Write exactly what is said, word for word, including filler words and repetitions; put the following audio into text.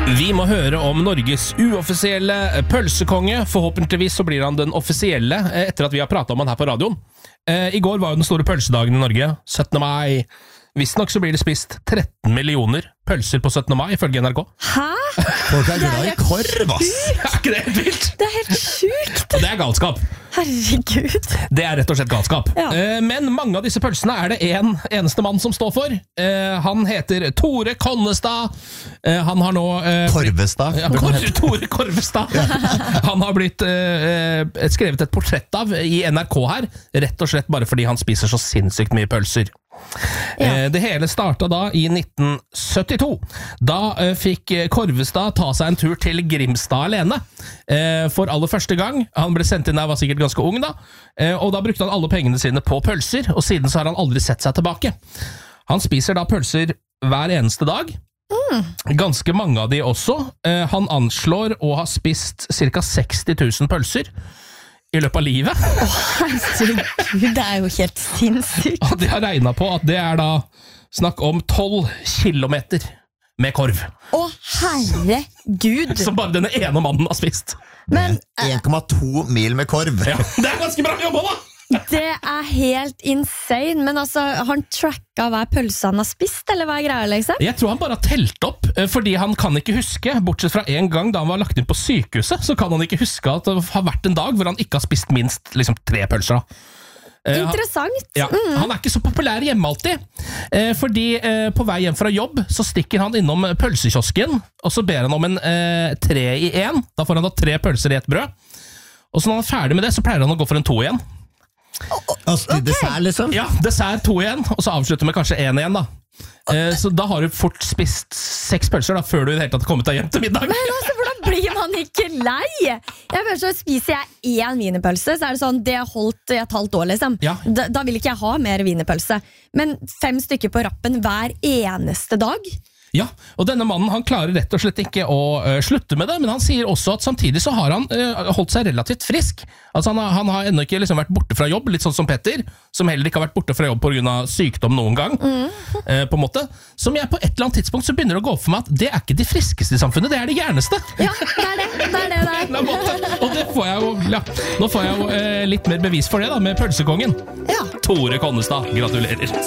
Vi må høre om Norges uoffisielle pølsekonge. Forhåpentligvis så blir han den offisielle etter at vi har pratet om han her på radioen. I går var jo den store pølsedagen i Norge, syttende mai. Visst nok så blir det spist tretten millioner pølser på syttende mai, ifølge N R K. Hæ? Folk er glad i korv, ass! Er ikke det helt vilt? Det er helt sjukt! Og det er galskap. Herregud. Det er rett og slett galskap. Ja. Men mange av disse pølsene er det en eneste mann som står for. Han heter Tore Konnestad. Han har nå... Korvestad. Ja, Kor Tore Korvestad. Han har blitt skrevet et portrett av i N R K her, rett og slett bare fordi han spiser så sinnssykt mye pølser. Ja. Det hele startet da i nitten syttito. Da fikk Korvestad ta seg en tur til Grimstad alene for aller første gang. Han ble sendt inn der, var sikkert ganske ung da, og da brukte han alle pengene sine på pølser, og siden så har han aldri sett seg tilbake. Han spiser da pølser hver eneste dag. Mm. Ganske mange av de også. Han anslår å ha spist cirka seksti tusen pølser i løpet av livet. Åh, herregud, det er jo helt sinnssykt. Og de har regnet på at det er da snakk om tolv kilometer med korv. Åh, herregud. Som bare denne ene mannen har spist. Men en komma to mil med korv. Ja, det er ganske bra jobba da! Det er helt insane. Men altså, har han tracka hver pølse han har spist, eller hva er greia, liksom? Jeg tror han bare har telt opp, fordi han kan ikke huske, bortsett fra en gang da han var lagt inn på sykehuset, så kan han ikke huske at det har vært en dag hvor han ikke har spist minst liksom, tre pølser da. Interessant. Ja, mm. Han er ikke så populær hjemme alltid, fordi på vei hjem fra jobb så stikker han innom pølsekiosken, og så ber han om en eh, tre i en. Da får han da tre pølser i et brød. Og så når han er ferdig med det, så pleier han å gå for en to igjen. Altså, okay. Dessert liksom? Ja, dessert to igjen, og så avslutter med kanskje en igjen da. Eh, så da har du fort spist seks pølser da, før du i det hele tatt har kommet deg hjem til middag. Men altså, hvordan blir man ikke lei? Jeg vet, så spiser jeg én wienerpølse, så er det sånn, det har holdt et halvt år liksom. Ja. Da, da vil ikke jeg ha mer wienerpølse. Men fem stykker på rappen hver eneste dag? Ja, og denne mannen han klarer rett og slett ikke å uh, slutte med det, men han sier også at samtidig så har han uh, holdt seg relativt frisk. Altså han, har, han har ennå ikke liksom vært borte fra jobb, litt sånn som Petter, som heller ikke har vært borte fra jobb på grunn av sykdom noen gang, mm. uh, på en måte. Som jeg på et eller annet tidspunkt så begynner å gå for meg at det er ikke de friskeste i samfunnet, det er de gærneste. Ja, det er det, det er det, det er. Og det får jeg jo, ja, nå får jeg jo uh, litt mer bevis for det da, med pølsekongen. Ja. Tore Konnestad, gratulerer.